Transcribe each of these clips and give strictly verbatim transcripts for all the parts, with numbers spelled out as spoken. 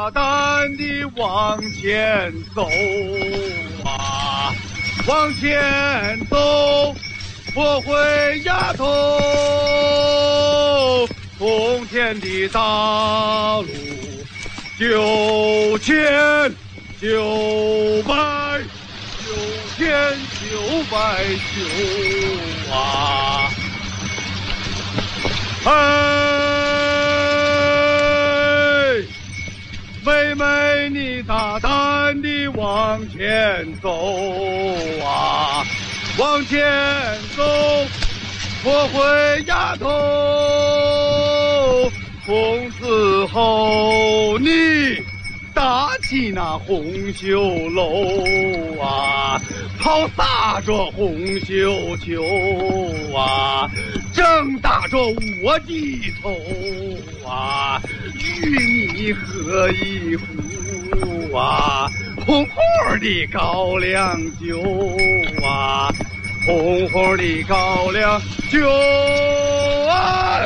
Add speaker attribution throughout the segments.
Speaker 1: 大胆地往前走啊，往前走，不会丫头，通天的大路，九千九百九千九百九啊！哎，妹妹你大胆地往前走啊，往前走，我会丫头，从此后你打起那红袖楼啊，抛洒着红绣球啊，正打着我的头啊，与你喝一壶啊，红红的高粱酒啊，红红的高粱酒啊！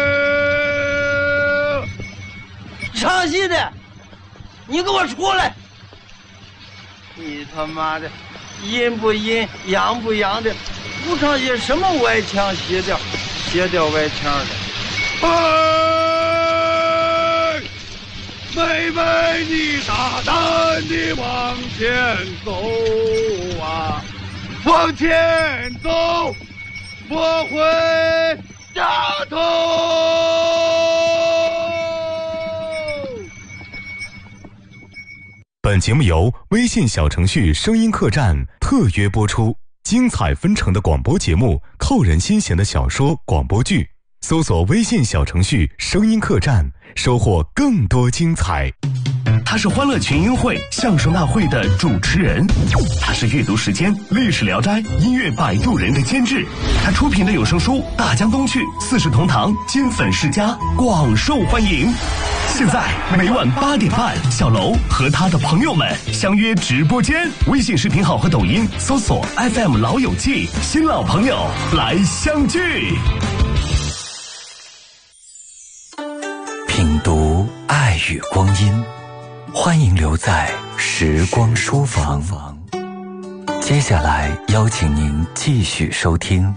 Speaker 2: 唱戏的，你给我出来！你他妈的，阴不阴，阳不阳的，不唱戏什么歪腔斜调，斜调歪腔的。
Speaker 1: 哎，妹妹你大胆地往前走啊，往前走，我会丫头。
Speaker 3: 本节目由微信小程序声音客栈特约播出，精彩纷呈的广播节目，扣人心弦的小说广播剧，搜索微信小程序声音客栈，收获更多精彩。
Speaker 4: 他是欢乐群英会相声大会的主持人，他是阅读时间历史聊斋音乐摆渡人的监制，他出品的有声书《大江东去》四世同堂金粉世家广受欢迎。现在每晚八点半，小楼和他的朋友们相约直播间，微信视频号和抖音搜索 F M 老友记，新老朋友来相聚。
Speaker 5: 品读爱与光阴，欢迎留在时光书房。接下来邀请您继续收听。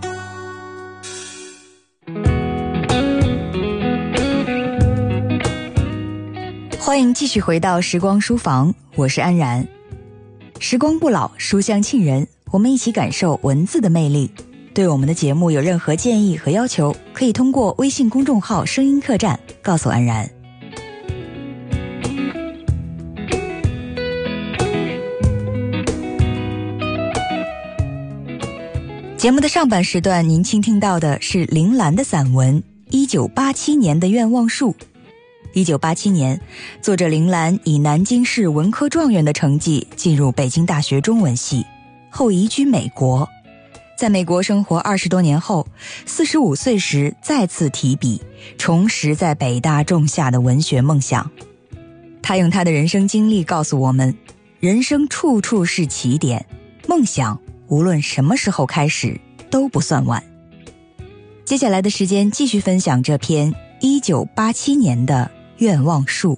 Speaker 6: 欢迎继续回到时光书房，我是安然。时光不老，书香沁人，我们一起感受文字的魅力。对我们的节目有任何建议和要求，可以通过微信公众号声音客栈告诉安然。节目的上半时段，您倾听到的是铃兰的散文《一九八七年的愿望树》。一九八七年，作者铃兰以南京市文科状元的成绩进入北京大学中文系，后移居美国。在美国生活二十多年后，四十五岁时再次提笔，重拾在北大种下的文学梦想。他用他的人生经历告诉我们，人生处处是起点，梦想无论什么时候开始都不算晚。接下来的时间继续分享这篇一九八七年的愿望树。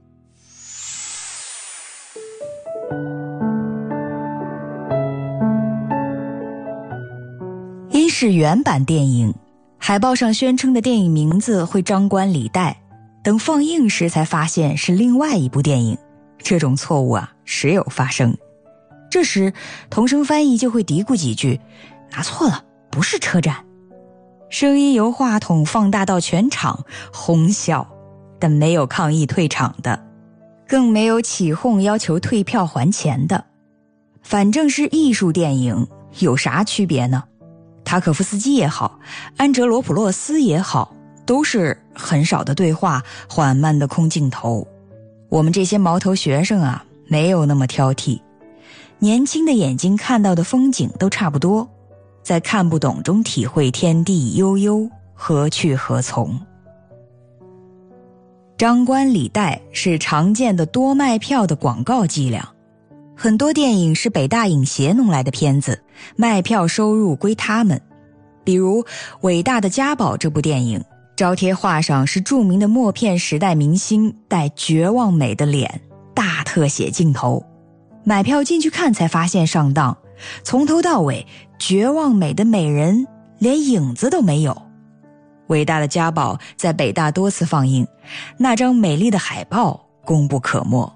Speaker 6: 因是原版电影，海报上宣称的电影名字会张冠李戴，等放映时才发现是另外一部电影。这种错误啊，时有发生。这时同声翻译就会嘀咕几句，拿错了，不是车站。声音由话筒放大到全场，哄笑，但没有抗议退场的，更没有起哄要求退票还钱的。反正是艺术电影，有啥区别呢？塔可夫斯基也好，安哲罗普洛斯也好，都是很少的对话，缓慢的空镜头。我们这些毛头学生啊，没有那么挑剔，年轻的眼睛看到的风景都差不多，在看不懂中体会天地悠悠，何去何从。张冠李戴是常见的多卖票的广告伎俩，很多电影是北大影协弄来的片子，卖票收入归他们。比如《伟大的家宝》这部电影， 招贴画上是著名的默片时代明星带绝望美的脸，大特写镜头。买票进去看才发现上当，从头到尾绝望美的美人连影子都没有。伟大的家宝在北大多次放映，那张美丽的海报功不可没。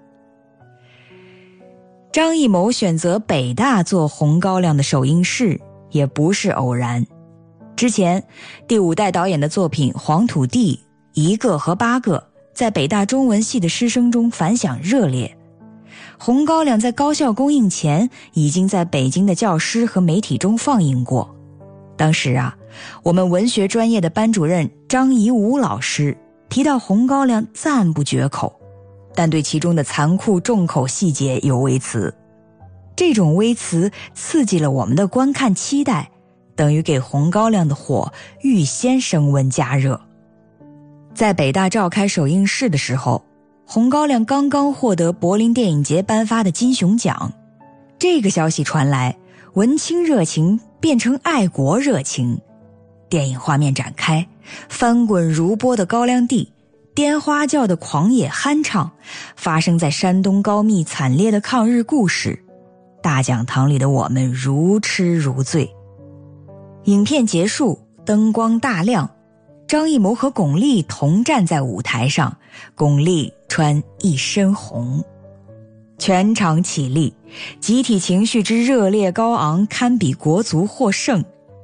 Speaker 6: 张艺谋选择北大做红高粱的首映式也不是偶然。之前第五代导演的作品《黄土地》一个和八个在北大中文系的师生中反响热烈。红高粱在高校公映前已经在北京的教师和媒体中放映过。当时啊，我们文学专业的班主任张颐武老师提到红高粱赞不绝口，但对其中的残酷重口细节有微词。这种微词刺激了我们的观看期待，等于给红高粱的火预先升温加热。在北大召开首映式的时候，红高粱刚刚获得柏林电影节颁发的金熊奖。这个消息传来，文青热情变成爱国热情。电影画面展开，翻滚如波的高粱地，颠花轿的狂野酣畅，发生在山东高密惨烈的抗日故事。大讲堂里的我们如痴如醉。影片结束，灯光大亮，张艺谋和巩俐同站在舞台上，巩俐穿一身红。全场起立，集体情绪之热烈高昂堪比国足获胜。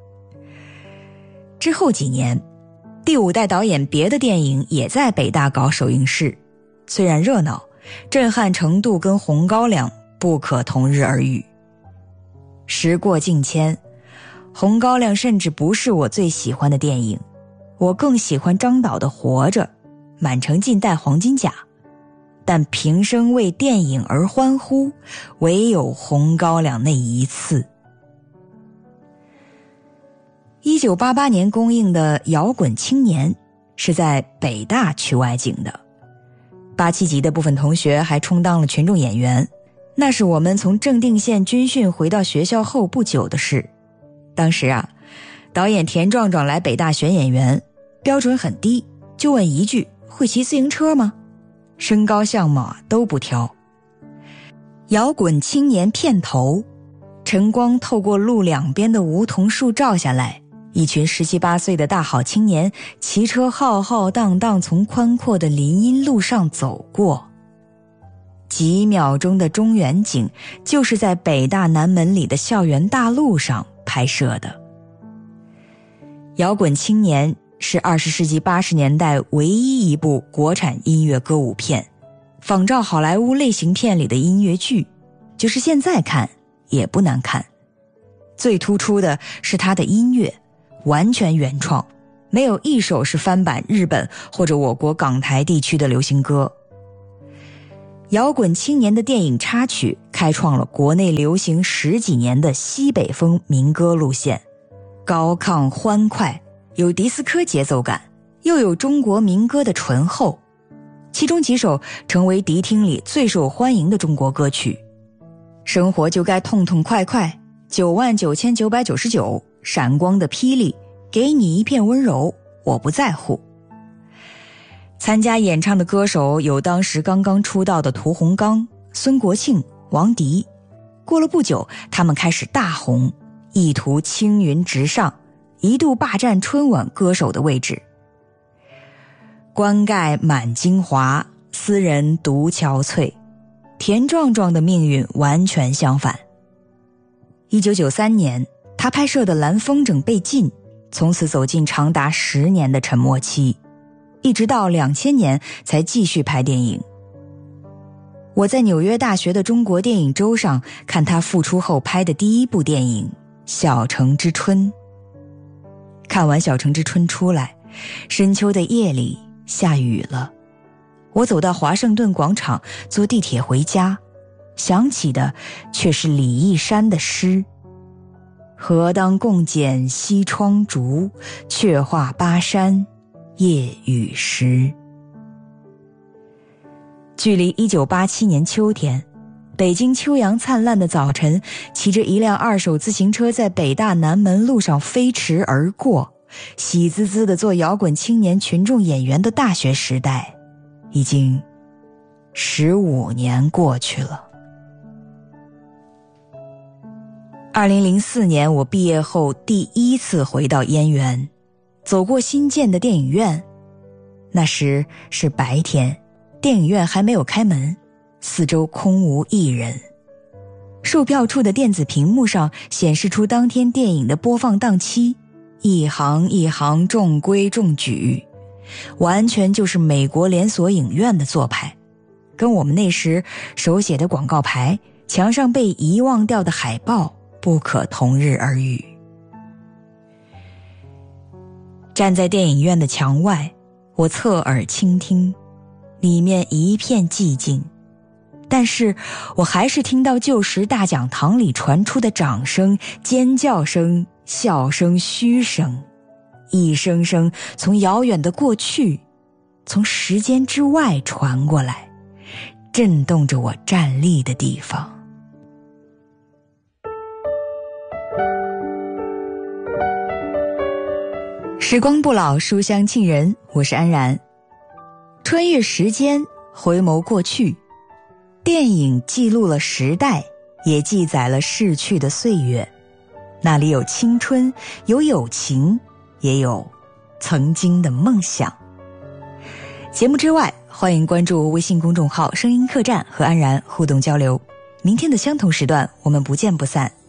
Speaker 6: 之后几年，第五代导演别的电影也在北大搞首映式，虽然热闹，震撼程度跟红高粱不可同日而语。时过境迁，红高粱甚至不是我最喜欢的电影，我更喜欢张导的《活着》，满城尽带黄金甲。但平生为电影而欢呼，唯有红高粱那一次。一九八八年公映的《摇滚青年》是在北大取外景的，八七级的部分同学还充当了群众演员。那是我们从正定县军训回到学校后不久的事。当时啊，导演田壮壮来北大选演员，标准很低，就问一句：会骑自行车吗？身高相貌都不挑。摇滚青年片头，晨光透过路两边的梧桐树照下来，一群十七八岁的大好青年骑车浩浩荡荡从宽阔的林荫路上走过。几秒钟的中远景就是在北大南门里的校园大路上拍摄的。摇滚青年是二十世纪八十年代唯一一部国产音乐歌舞片，仿照好莱坞类型片里的音乐剧，就是现在看也不难看。最突出的是它的音乐，完全原创，没有一首是翻版日本或者我国港台地区的流行歌。摇滚青年的电影插曲开创了国内流行十几年的西北风民歌路线，高亢欢快，有迪斯科节奏感，又有中国民歌的醇厚，其中几首成为迪厅里最受欢迎的中国歌曲。生活就该痛痛快快，九万九千九百九十九，闪光的霹雳，给你一片温柔，我不在乎。参加演唱的歌手有当时刚刚出道的屠洪刚、孙国庆、王迪。过了不久，他们开始大红，意图青云直上，一度霸占春晚歌手的位置。棺盖满京华，斯人独憔悴。田壮壮的命运完全相反。一九九三年，他拍摄的《蓝风筝》被禁，从此走进长达十年的沉默期，一直到两千年才继续拍电影。我在纽约大学的中国电影周上看他复出后拍的第一部电影《小城之春》。看完《小城之春》出来，深秋的夜里下雨了，我走到华盛顿广场坐地铁回家，想起的却是李义山的诗：何当共剪西窗烛，却话巴山夜雨时。距离一九八七年秋天，北京秋阳灿烂的早晨，骑着一辆二手自行车在北大南门路上飞驰而过， 喜滋滋的做摇滚青年群众演员的大学时代，已经十五年过去了。二零零四年我毕业后第一次回到燕园，走过新建的电影院。那时是白天，电影院还没有开门，四周空无一人。售票处的电子屏幕上显示出当天电影的播放档期，一行一行中规中矩，完全就是美国连锁影院的做派，跟我们那时手写的广告牌、墙上被遗忘掉的海报不可同日而语。站在电影院的墙外，我侧耳倾听，里面一片寂静，但是我还是听到旧时大讲堂里传出的掌声、尖叫声、笑声、嘘声，一声声从遥远的过去，从时间之外传过来，震动着我站立的地方。时光不老，书香沁人，我是安然。穿越时间，回眸过去，电影记录了时代，也记载了逝去的岁月。那里有青春，有友情，也有曾经的梦想。节目之外，欢迎关注微信公众号声音客栈和安然互动交流。明天的相同时段，我们不见不散。